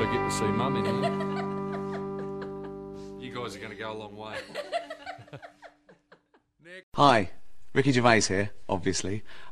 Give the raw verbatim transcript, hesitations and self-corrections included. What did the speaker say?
get to see Mum in here. You guys are going to go a long way. Hi, Ricky Gervais here, obviously.